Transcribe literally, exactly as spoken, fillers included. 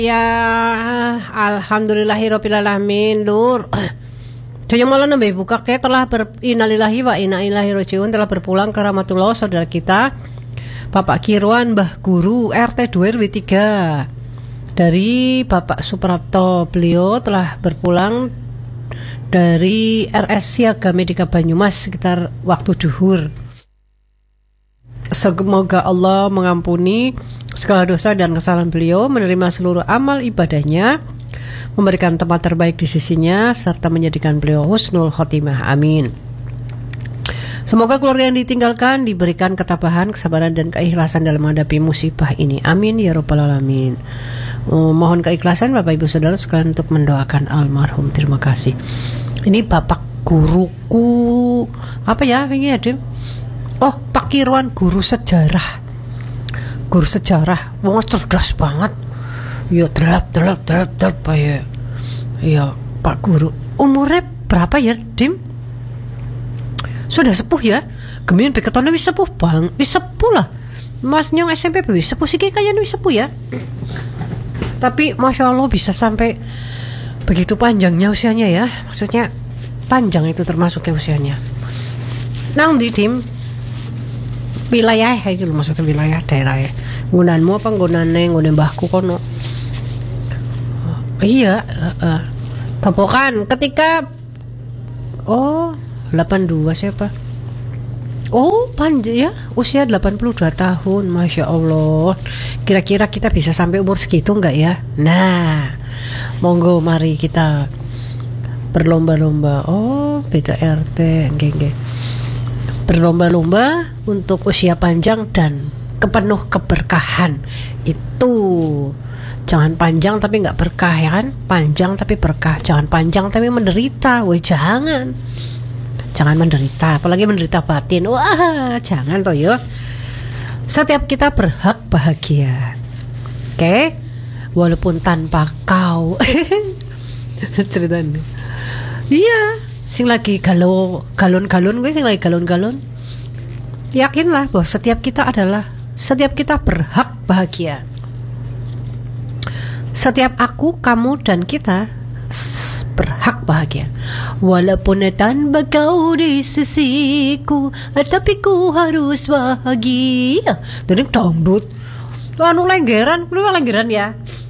Ya, alhamdulillahirobbilalamin, Lur. Joyo malah nembe buka ke telah berinalillahi wa inna ilaihi rajiun telah berpulang ke rahmatullah saudara kita Bapak Kirwan Mbah Guru R T dua R W tiga dari Bapak Suprapto. Beliau telah berpulang dari R S Siaga Medika Banyumas sekitar waktu duhur. Semoga Allah mengampuni segala dosa dan kesalahan beliau, menerima seluruh amal ibadahnya, memberikan tempat terbaik di sisinya, serta menjadikan beliau husnul khotimah. Amin. Semoga keluarga yang ditinggalkan diberikan ketabahan, kesabaran, dan keikhlasan dalam menghadapi musibah ini. Amin ya rabbal alamin. Oh, mohon keikhlasan Bapak Ibu Saudara sekalian untuk mendoakan almarhum. Terima kasih. Ini Bapak guruku apa ya ini ada? Oh, Pak Kirwan, guru sejarah. Guru sejarah, wong cerdas banget. Ya delap delap delap delap ya. Ya, Pak Guru. Umurnya berapa ya, Dim? Sudah sepuh ya? Gemin beketone wis sepuh bang, wis sepuh lah. Mas nyong S M P wis sepuh sih kayaknya wis sepuh ya. Tapi Masya Allah bisa sampai begitu panjangnya usianya ya. Maksudnya panjang itu termasuk ya usianya. Nang di Dim? Wilayah itu maksudnya wilayah daerah ya. Nggunanmu apa nggunane nggunan mbahku kono. Iya, uh, uh. Topokan ketika oh delapan puluh dua siapa? Oh panjang ya, usia delapan puluh dua tahun. Masya Allah. Kira-kira kita bisa sampai umur segitu enggak ya? Nah, monggo mari kita berlomba-lomba. Oh beda R T geng-geng. Berlomba-lomba untuk usia panjang dan kepenuh keberkahan. Itu jangan panjang tapi nggak berkah ya kan, panjang tapi berkah. Jangan panjang tapi menderita. Woi jangan jangan menderita, apalagi menderita batin. Wah jangan toh yo. Setiap kita berhak bahagia, oke okay? Walaupun tanpa kau. Ceritanya iya. Sing lagi galau, galon-galon gue sing lagi galon-galon. Yakinlah bahwa setiap kita adalah setiap kita berhak bahagia. Setiap aku, kamu, dan kita berhak bahagia. Walaupun tanpa kau di sisiku, tapi ku harus bahagia. Jadi dangdut. Anu lenggeran, lu lenggeran ya.